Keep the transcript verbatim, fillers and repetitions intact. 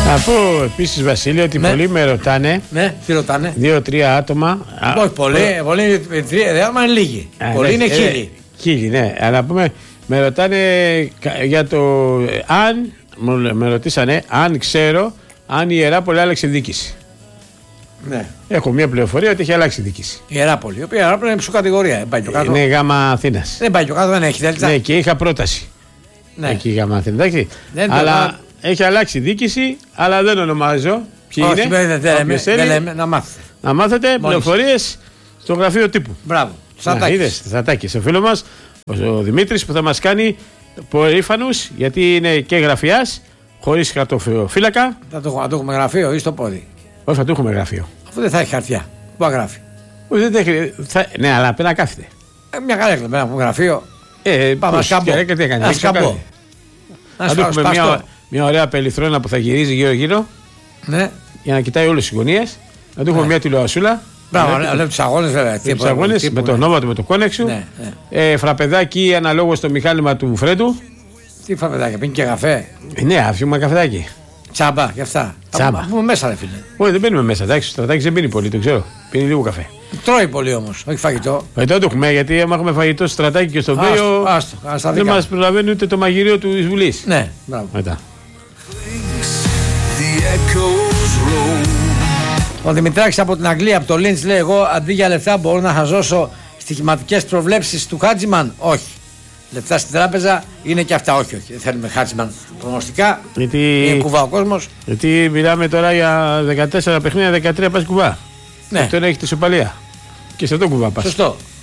Να πω επίσης, Βασίλη, ότι ναι. πολλοί με ρωτάνε. Ναι, τι ρωτάνε. Δύο-τρία άτομα. Όχι, πολλοί, πολλοί τρία άτομα είναι λίγοι. Πολλοί είναι χίλιοι. Χίλιοι, ναι. Αλλά πούμε, με ρωτάνε για το αν. Με ρωτήσανε αν ξέρω αν η Ιεράπολη άλλαξε διοίκηση. Ναι. Έχω μια πληροφορία ότι έχει αλλάξει διοίκηση. Η Ιεράπολη, η οποία η Ιεράπολη είναι ψυχοκατηγορία. Δεν πάει πιο κάτω. Είναι γάμα Αθήνας. Δεν πάει πιο κάτω, δεν έχει δέλτα. Ναι, και είχα πρόταση. Ναι. Εκεί γάμα Αθήνα. Εντάξει. Δεν αλλά το... έχει αλλάξει διοίκηση, αλλά δεν ονομάζω. Ποιοι Όχι, είναι. Δεν, δεν, λέμε, δεν λέμε, να μάθετε. Να μάθετε πληροφορίες στο γραφείο τύπου. Μπράβο. Στρατάκης. Ο φίλος μας, ο Δημήτρης, που θα μας κάνει περήφανους, γιατί είναι και γραφειάς, χωρίς χαρτοφύλακα. Θα το, το έχουμε γραφείο ή στο πόδι. Όχι, θα το έχουμε γραφείο. Αφού δεν θα έχει χαρτιά. Πού θα γράφει. Δεν έχει, θα, ναι, αλλά πρέπει να κάθεται. Ε, μια καλά έκλεπε να έχουμε γραφείο. Ε, Πάμε σκαμπό. Να σκαμπό. Θα του έχουμε μια, μια ωραία πεληθρόνα που θα γυρίζει γύρω-γύρω. Ναι. Για να κοιτάει όλες τις γωνίες. Να του έχουμε μια τηλεορασούλα. Μπράβο, λέω τους αγώνες βέβαια. Τους αγώνες με τον Νόβα του, με το Κόνεξου. Ναι, ναι. Ε, φραπεδάκι αναλόγως στο μηχάνημα του Φρέντου. Τι φραπεδάκι, πίνει και καφέ. Ε, ναι, αφιούμε καφεδάκι. Τσάμπα, γι' αυτά. Τσάμπα. Πούμε μέσα, ρε φίλε. Όχι, δεν μπαίνουμε μέσα. Εντάξει, ο Στρατάκης δεν πίνει πολύ, το ξέρω. Πίνει λίγο καφέ. Τρώει πολύ όμως, όχι φαγητό. Φαγητό το έχουμε, γιατί άμα έχουμε φαγητό στο Στρατάκη και στο Βέιο. Δεν μας προλαβαίνει ούτε το μαγειρίο του Βουλής. Ναι, μπράβο. Μετά. Ο Δημητράκης από την Αγγλία, από το Λίντς, λέει: εγώ αντί για λεφτά μπορώ να χαζώσω στοιχηματικές προβλέψεις του Χάτζιμαν. Όχι. Λεφτά στην τράπεζα είναι και αυτά. Όχι, όχι. Δεν θέλουμε Χάτζιμαν προγνωστικά. Γιατί... Είναι κουβά ο κόσμος. Γιατί μιλάμε τώρα για δεκατέσσερα παιχνίδια, δεκατρία πας κουβά. Ναι. Αυτό έχει τη σοπαλία. Και σε αυτό κουβά πας. Σωστό.